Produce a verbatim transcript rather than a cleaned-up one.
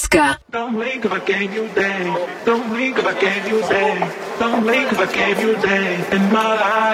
Francesca. Don't leave 'cause I gave you day. Don't leave 'cause I gave you day. Don't leave 'cause I gave you day in my life.